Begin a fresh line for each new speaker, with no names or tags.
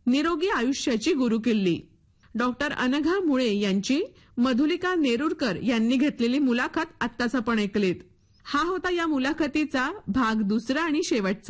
निरोगी आयुष्याची गुरुकिल्ली. डॉक्टर अनघा मुळे यांची मधुलिका नेरुरकर यांनी घेतलेली मुलाखत आत्ताच आपण ऐकलीत. हा होता या मुलाखतीचा भाग दुसरा आणि शेवटचा.